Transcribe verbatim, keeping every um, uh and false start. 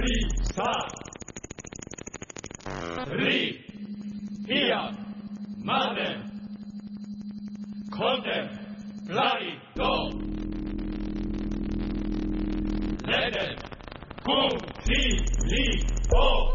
Risa, Ri, Fiat, Mane, Kontem, Plari, Do, Leden, Kum, Ti, Li, O.